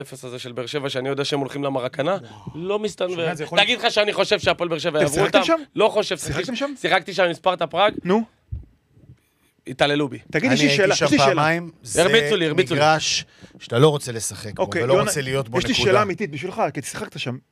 הזה של באר שבע, שאני יודע שהם הולכים למרקנה, לא מסתנוור. תגיד לך שאני חושב שהפועל באר שבע יעברו אותם? לא חושב. שיחקתם שם? שיחקתי שם מספרטה פראג. נו. התעללו בי. תגיד, יש לי שאלה. אני הייתי שם פעמיים, זה הרביצו לי. מגרש שאתה לא רוצה לשחק בו, ולא רוצה להיות בו נקודה. יש לי שאלה אמיתית בשבילך, כי שיחקת שם.